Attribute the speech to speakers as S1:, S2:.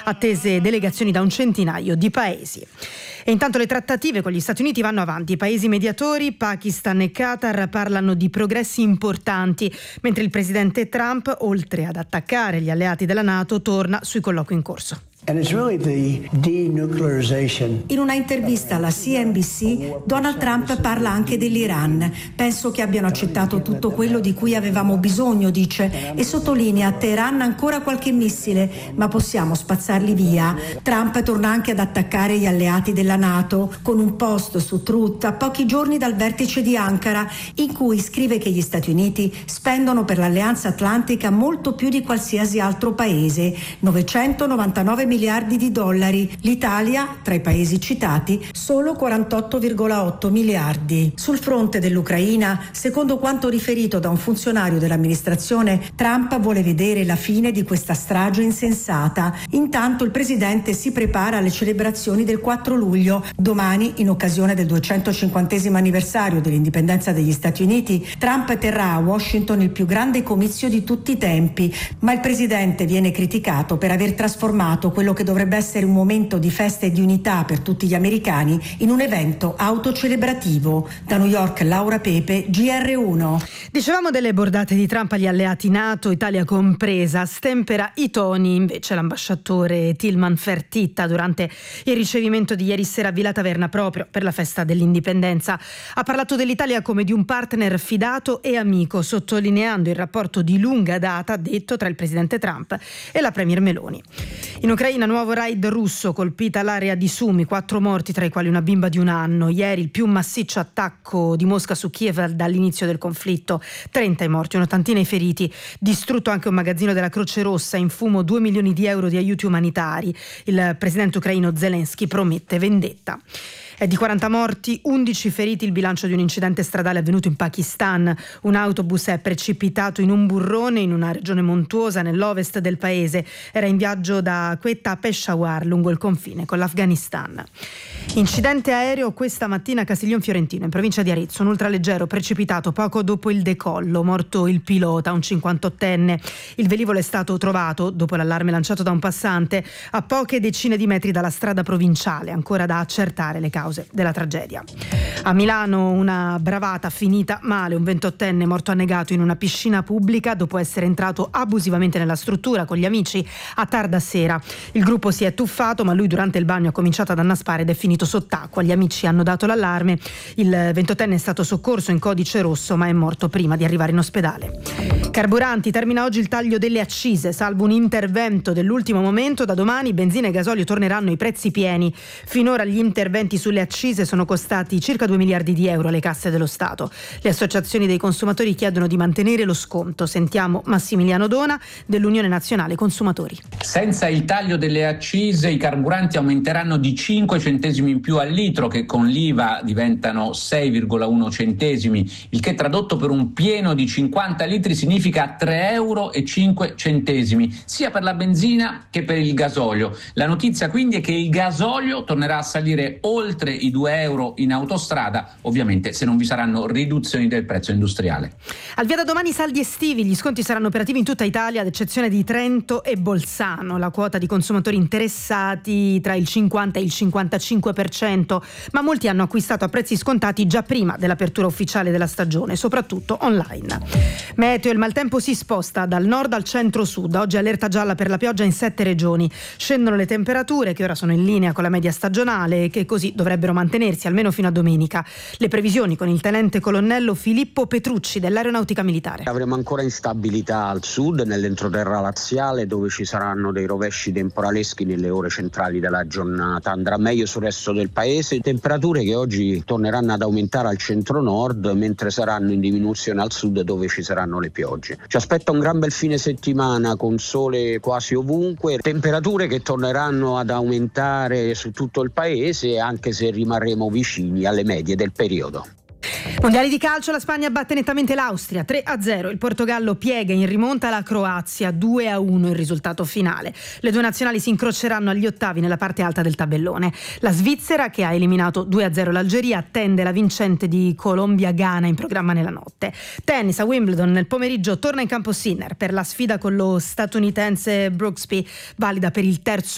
S1: attese delegazioni da un centinaio di paesi. E intanto le trattative con gli Stati Uniti vanno avanti. I paesi mediatori, Pakistan e Qatar, parlano di progressi importanti, mentre il presidente Trump, oltre ad attaccare gli alleati della NATO, torna sui colloqui in corso.
S2: In una intervista alla CNBC, Donald Trump parla anche dell'Iran. Penso che abbiano accettato tutto quello di cui avevamo bisogno, dice, e sottolinea: Teheran ha ancora qualche missile, ma possiamo spazzarli via. Trump torna anche ad attaccare gli alleati della NATO, con un post su Truth a pochi giorni dal vertice di Ankara, in cui scrive che gli Stati Uniti spendono per l'Alleanza Atlantica molto più di qualsiasi altro paese, 999 miliardi di dollari. L'Italia, tra i paesi citati, solo 48,8 miliardi. Sul fronte dell'Ucraina, secondo quanto riferito da un funzionario dell'amministrazione, Trump vuole vedere la fine di questa strage insensata. Intanto il presidente si prepara alle celebrazioni del 4 luglio. Domani, in occasione del 250° anniversario dell'indipendenza degli Stati Uniti, Trump terrà a Washington il più grande comizio di tutti i tempi, ma il presidente viene criticato per aver trasformato quello che dovrebbe essere un momento di festa e di unità per tutti gli americani in un evento autocelebrativo. Da New York, Laura Pepe, GR1.
S1: Dicevamo delle bordate di Trump agli alleati NATO, Italia compresa. Stempera i toni invece l'ambasciatore Tilman Fertitta durante il ricevimento di ieri sera a Villa Taverna, proprio per la festa dell'indipendenza. Ha parlato dell'Italia come di un partner fidato e amico, sottolineando il rapporto di lunga data, detto, tra il presidente Trump e la premier Meloni. In Ucraina, nuovo raid russo, colpita l'area di Sumi, 4 morti, tra i quali una bimba di 1 anno. Ieri il più massiccio attacco di Mosca su Kiev dall'inizio del conflitto, 30 i morti, un'ottantina i feriti. Distrutto anche un magazzino della Croce Rossa, in fumo 2 milioni di euro di aiuti umanitari. Il presidente ucraino Zelensky promette vendetta. È di 40 morti, 11 feriti il bilancio di un incidente stradale avvenuto in Pakistan. Un autobus è precipitato in un burrone in una regione montuosa nell'ovest del paese. Era in viaggio da Quetta a Peshawar, lungo il confine con l'Afghanistan. Incidente aereo questa mattina a Castiglion Fiorentino, in provincia di Arezzo. Un ultraleggero precipitato poco dopo il decollo. Morto il pilota, un 58enne. Il velivolo è stato trovato, dopo l'allarme lanciato da un passante, a poche decine di metri dalla strada provinciale. Ancora da accertare le cause della tragedia. A Milano una bravata finita male, un 28enne morto annegato in una piscina pubblica dopo essere entrato abusivamente nella struttura con gli amici a tarda sera. Il gruppo si è tuffato, ma lui durante il bagno ha cominciato ad annaspare ed è finito sott'acqua. Gli amici hanno dato l'allarme. Il 28enne è stato soccorso in codice rosso, ma è morto prima di arrivare in ospedale. Carburanti, termina oggi il taglio delle accise, salvo un intervento dell'ultimo momento. Da domani benzina e gasolio torneranno ai prezzi pieni. Finora gli interventi sulle accise sono costati circa 2 miliardi di euro alle casse dello Stato. Le associazioni dei consumatori chiedono di mantenere lo sconto. Sentiamo Massimiliano Dona dell'Unione Nazionale Consumatori.
S3: Senza il taglio delle accise i carburanti aumenteranno di 5 centesimi in più al litro, che con l'IVA diventano 6,1 centesimi, il che tradotto per un pieno di 50 litri significa 3,05 euro, sia per la benzina che per il gasolio. La notizia quindi è che il gasolio tornerà a salire oltre i 2 euro in autostrada, ovviamente se non vi saranno riduzioni del prezzo industriale.
S1: Al via da domani saldi estivi, gli sconti saranno operativi in tutta Italia ad eccezione di Trento e Bolzano. La quota di consumatori interessati tra il 50 e il 55%, ma molti hanno acquistato a prezzi scontati già prima dell'apertura ufficiale della stagione, soprattutto online. Meteo, il maltempo si sposta dal nord al centro-sud. Oggi allerta gialla per la pioggia in 7 regioni. Scendono le temperature, che ora sono in linea con la media stagionale e che così dovrebbero mantenersi almeno fino a domenica. Le previsioni con il tenente colonnello Filippo Petrucci dell'Aeronautica Militare.
S4: Avremo ancora instabilità al sud, nell'entroterra laziale, dove ci saranno dei rovesci temporaleschi nelle ore centrali della giornata. Andrà meglio sul resto del paese, temperature che oggi torneranno ad aumentare al centro-nord, mentre saranno in diminuzione al sud, dove ci saranno le piogge. Ci aspetta un gran bel fine settimana con sole quasi ovunque, temperature che torneranno ad aumentare su tutto il paese, anche se rimarremo vicini alle medie del periodo.
S1: Mondiali di calcio, la Spagna batte nettamente l'Austria 3-0, il Portogallo piega in rimonta la Croazia 2-1 il risultato finale. Le due nazionali si incroceranno agli ottavi nella parte alta del tabellone. La Svizzera, che ha eliminato 2-0 l'Algeria, attende la vincente di Colombia-Ghana in programma nella notte. Tennis a Wimbledon, nel pomeriggio torna in campo Sinner per la sfida con lo statunitense Brooksby, valida per il terzo